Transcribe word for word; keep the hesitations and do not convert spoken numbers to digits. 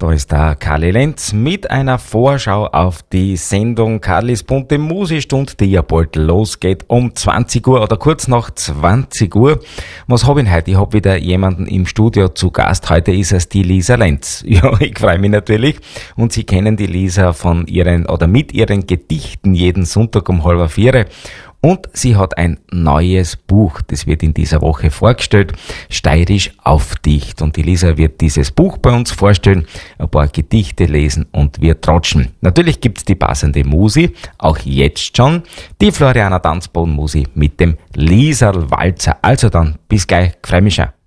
Da ist der Karli Lenz mit einer Vorschau auf die Sendung Karlis bunte Musikstund, die ja bald losgeht um zwanzig Uhr oder kurz nach zwanzig Uhr. Was hab ich heute? Ich hab wieder jemanden im Studio zu Gast. Heute ist es die Lisa Lenz. Ja, ich freue mich natürlich. Und Sie kennen die Lisa von ihren oder mit ihren Gedichten jeden Sonntag um halb vier. Und sie hat ein neues Buch, das wird in dieser Woche vorgestellt, Steirisch auf Dicht. Und die Lisa wird dieses Buch bei uns vorstellen, ein paar Gedichte lesen und wir tratschen. Natürlich gibt's die passende Musi, auch jetzt schon, die Floriana Tanzboden Musi mit dem Liesl Walzer. Also dann, bis gleich, freu mich schon.